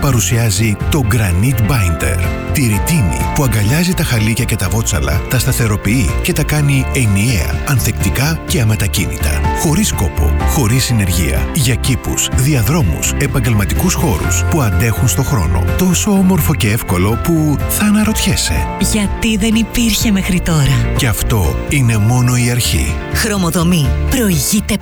παρουσιάζει το Granite Binder. Τη ρητίνη που αγκαλιάζει τα χαλίκια και τα βότσαλα, τα σταθεροποιεί και τα κάνει ενιαία, ανθεκτικά και αμετακίνητα. Χωρίς κόπο, χωρίς συνεργεία. Για κήπους, διαδρόμους, επαγγελματικούς χώρους που αντέχουν στο χρόνο. Τόσο όμορφο και εύκολο που θα αναρωτιέσαι. Γιατί δεν υπήρχε μέχρι τώρα. Και αυτό είναι μόνο η αρχή. Χρωμοδομή. Προηγείται